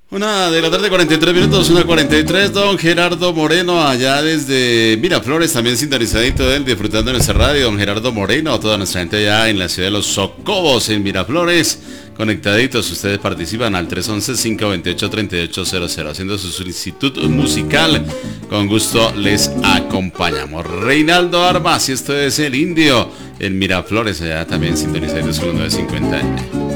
1 de la tarde, 43 minutos, 1:43. Don Gerardo Moreno, allá desde Miraflores, también sintonizadito él, disfrutando de nuestra radio. Don Gerardo Moreno, toda nuestra gente allá en la ciudad de Los Socobos, en Miraflores, conectaditos. Ustedes participan al 311-528-3800, haciendo su solicitud musical. Con gusto les acompañamos. Reinaldo Armas, y esto es El Indio, en Miraflores, allá también sintonizaditos con los 950.